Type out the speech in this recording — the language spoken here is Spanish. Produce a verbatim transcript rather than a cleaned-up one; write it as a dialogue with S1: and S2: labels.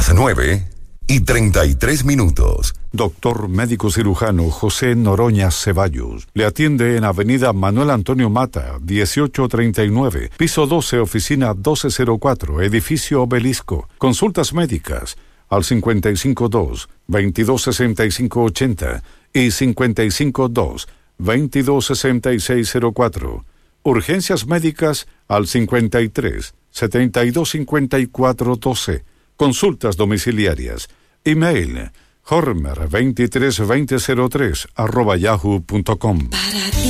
S1: Las nueve y treinta y tres minutos.
S2: Doctor médico cirujano José Noroña Ceballos le atiende en Avenida Manuel Antonio Mata, dieciocho treinta y nueve, piso doce, oficina doce cero cuatro, edificio Obelisco. Consultas médicas al cincuenta y cinco dos, veintidós sesenta y cinco ochenta y cincuenta y cinco dos, veintidós sesenta y seis cero cuatro. Urgencias médicas al cincuenta y tres, setenta y dos cincuenta y cuatro doce. Consultas domiciliarias. Email hormer veintitrés veinte cero tres arroba yahoo punto com.
S3: Para ti